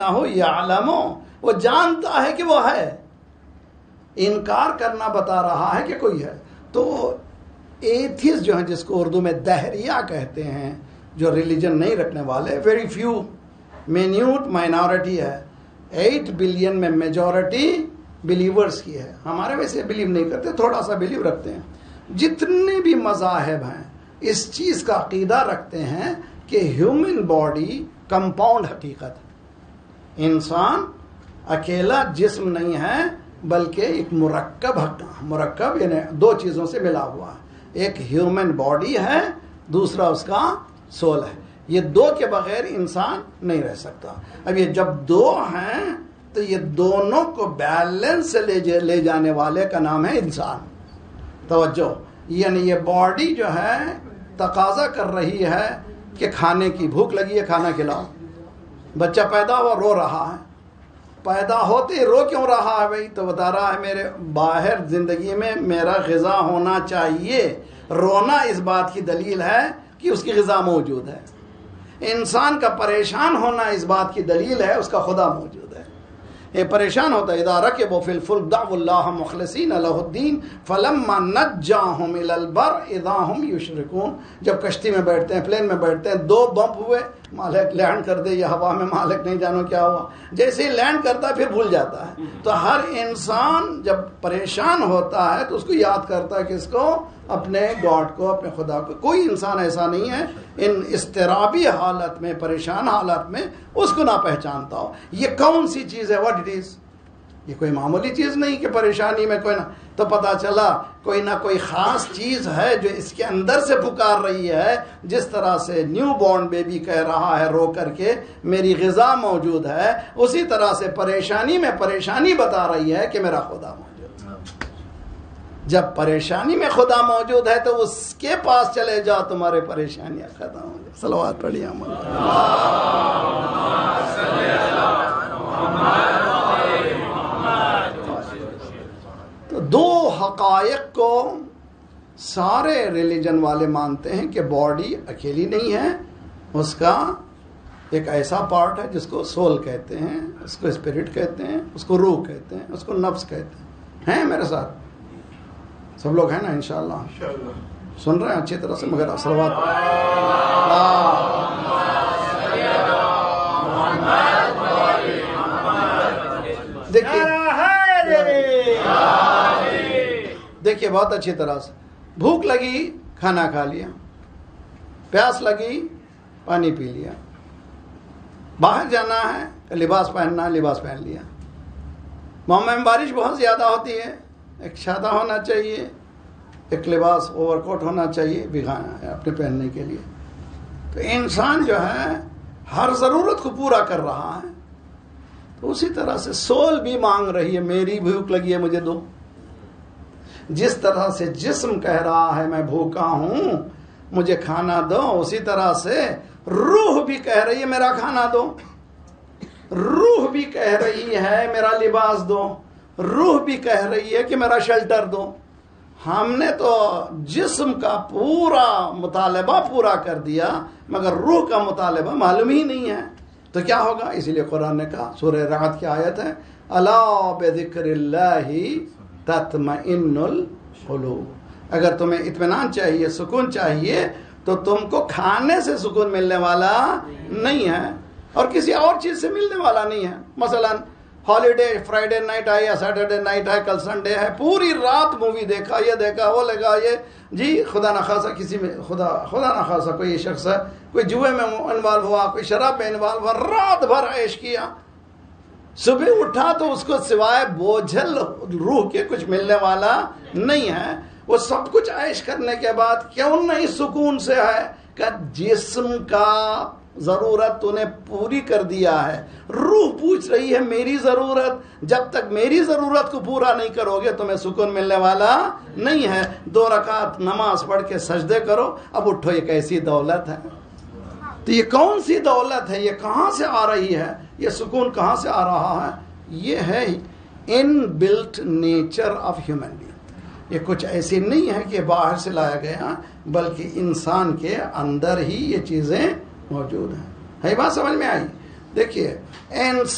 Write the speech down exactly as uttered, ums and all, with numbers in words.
ہو یعلمو، وہ جانتا ہے کہ وہ ہے، انکار کرنا بتا رہا ہے کہ کوئی ہے. تو ایتھیس جو ہیں، جس کو اردو میں دہریہ کہتے ہیں، جو ریلیجن نہیں رکھنے والے، ویری فیو مینیوٹ مائنورٹی ہے. ایٹ بلین میں میجورٹی بلیورز کی ہے. ہمارے ویسے بلیو نہیں کرتے، تھوڑا سا بلیو رکھتے ہیں. جتنے بھی مذاہب ہیں اس چیز کا عقیدہ رکھتے ہیں کہ ہیومن باڈی کمپاؤنڈ حقیقت ہے. انسان اکیلا جسم نہیں ہے بلکہ ایک مرکب مرکب یعنی دو چیزوں سے ملا ہوا ہے. ایک ہیومن باڈی ہے، دوسرا اس کا سول ہے. یہ دو کے بغیر انسان نہیں رہ سکتا. اب یہ جب دو ہیں تو یہ دونوں کو بیلنس سے لے جانے والے کا نام ہے انسان. توجہ، یعنی یہ باڈی جو ہے تقاضا کر رہی ہے کہ کھانے کی بھوک لگی ہے، کھانا کھلاؤ. بچہ پیدا ہوا، رو رہا ہے. پیدا ہوتے رو کیوں رہا ہے بھائی؟ تو بتا رہا ہے میرے باہر زندگی میں میرا غذا ہونا چاہیے. رونا اس بات کی دلیل ہے کہ اس کی غذا موجود ہے. انسان کا پریشان ہونا اس بات کی دلیل ہے اس کا خدا موجود ہے. یہ پریشان ہوتا ہے. اذا رکبوا فی الفلک دعوا اللہ مخلصین لہ الدین فلما نجاہم الی البر اذا ہم یشرکون. جب کشتی میں بیٹھتے ہیں، پلین میں بیٹھتے ہیں، دو بمپ ہوئے، مالک لینڈ کر دے یا ہوا میں، مالک نہیں جانو کیا ہوا. جیسے ہی لینڈ کرتا ہے پھر بھول جاتا ہے. تو ہر انسان جب پریشان ہوتا ہے تو اس کو یاد کرتا ہے کہ اس کو اپنے گاڈ کو، اپنے خدا کو. کوئی انسان ایسا نہیں ہے ان اضطرابی حالت میں، پریشان حالت میں اس کو نہ پہچانتا ہو. یہ کون سی چیز ہے؟ What it is. یہ کوئی معمولی چیز نہیں کہ پریشانی میں کوئی نہ. تو پتا چلا کوئی نہ کوئی خاص چیز ہے جو اس کے اندر سے پکار رہی ہے. جس طرح سے نیو بورن بیبی کہہ رہا ہے رو کر کے میری غذا موجود ہے، اسی طرح سے پریشانی میں پریشانی بتا رہی ہے کہ میرا خدا موجود ہے. جب پریشانی میں خدا موجود ہے تو اس کے پاس چلے جاؤ، تمہارے پریشانیاں ختم ہو جائیں. صلوات پڑھیے ہم. تو دو حقائق کو سارے ریلیجن والے مانتے ہیں کہ باڈی اکیلی نہیں ہے، اس کا ایک ایسا پارٹ ہے جس کو سول کہتے ہیں، اس کو اسپرٹ کہتے ہیں، اس کو روح کہتے ہیں، اس کو نفس کہتے ہیں. ہیں میرے ساتھ سب لوگ ہیں نا؟ انشاءاللہ سن رہے ہیں اچھی طرح سے. مگر صلوات دیکھیے دیکھیے بہت اچھی طرح سے. بھوک لگی، کھانا کھا لیا. پیاس لگی، پانی پی لیا. باہر جانا ہے، لباس پہننا ہے، لباس پہن لیا. ممبئی میں بارش بہت زیادہ ہوتی ہے، ایک چھاتا ہونا چاہیے، ایک لباس اوور کوٹ ہونا چاہیے، بھگانا ہے اپنے پہننے کے لیے. تو انسان جو ہے ہر ضرورت کو پورا کر رہا ہے. تو اسی طرح سے سول بھی مانگ رہی ہے میری بھوک لگی ہے مجھے دو. جس طرح سے جسم کہہ رہا ہے میں بھوکا ہوں مجھے کھانا دو، اسی طرح سے روح بھی کہہ رہی ہے میرا کھانا دو. روح بھی کہہ رہی ہے میرا لباس دو. روح بھی کہہ رہی ہے کہ میرا شیلٹر دو. ہم نے تو جسم کا پورا مطالبہ پورا کر دیا مگر روح کا مطالبہ معلوم ہی نہیں ہے. تو کیا ہوگا؟ اسی لیے قرآن نے کہا، سورہ رعد کی آیت ہے، الا بذکر اللہ تطمئن القلوب. اگر تمہیں اطمینان چاہیے، سکون چاہیے تو تم کو کھانے سے سکون ملنے والا نہیں ہے اور کسی اور چیز سے ملنے والا نہیں ہے. مثلا ہالیڈے، فرائیڈے نائٹ ہے یا سیٹرڈے نائٹ ہے، کل سنڈے ہے، پوری رات مووی دیکھا، یہ دیکھا وہ لگا، یہ جی خدا نخواستہ کسی میں خدا خدا نخواستہ کوئی شخص ہے کوئی جوئے میں انوالو ہوا، کوئی شراب میں انوالو ہوا، رات بھر عیش کیا. صبح اٹھا تو اس کو سوائے بوجھل روح کے کچھ ملنے والا نہیں ہے. وہ سب کچھ عیش کرنے کے بعد کیوں نہیں سکون سے ہے؟ کہ جسم کا ضرورت تو نے پوری کر دیا ہے. روح پوچھ رہی ہے میری ضرورت، جب تک میری ضرورت کو پورا نہیں کرو گے تمہیں سکون ملنے والا نہیں ہے. دو رکعت نماز پڑھ کے سجدے کرو، اب اٹھو. یہ کیسی دولت ہے؟ تو یہ کون سی دولت ہے؟ یہ کہاں سے آ رہی ہے؟ یہ سکون کہاں سے آ رہا ہے؟ یہ ہے ان Bullet nature of human being. یہ کچھ ایسی نہیں ہے کہ باہر سے لایا گیا، بلکہ انسان کے اندر ہی یہ چیزیں موجود ہیں. ہے بات سمجھ میں آئی؟ دیکھیے